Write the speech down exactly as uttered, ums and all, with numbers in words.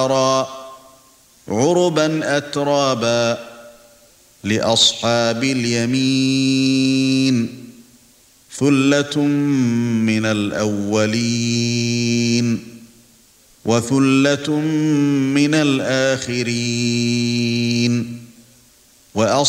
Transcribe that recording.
عربا أترابا لأصحاب اليمين ثلة من الأولين وثلة من الآخرين وأصحاب